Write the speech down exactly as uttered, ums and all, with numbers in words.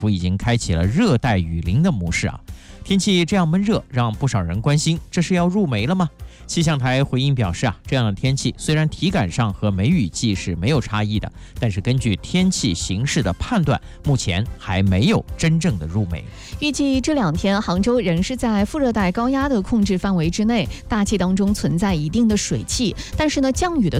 府已经开启了热带雨林的模式啊。天气这样闷热，让不少人关心，这是要入梅了吗？气象台回应表示啊，这样的天气虽然体感上和梅雨季是没有差异的，但是根据天气形势的判断，目前还没有真正的入梅。 预计这两天杭州仍是在副热带高压的控制范围之内，大气当中存在一定的水汽，但是呢，降雨的